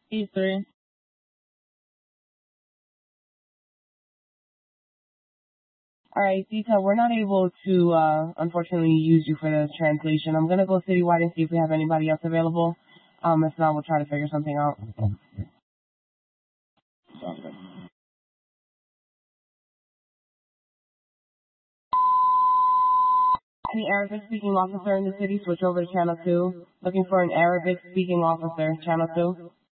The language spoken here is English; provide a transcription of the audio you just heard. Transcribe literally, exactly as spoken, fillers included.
E three. All right, Zita, we're not able to, uh, unfortunately, use you for the translation. I'm going to go citywide and see if we have anybody else available. Um, if not, we'll try to figure something out. Any Arabic-speaking officer in the city, switch over to Channel two. Looking for an Arabic-speaking officer, Channel two.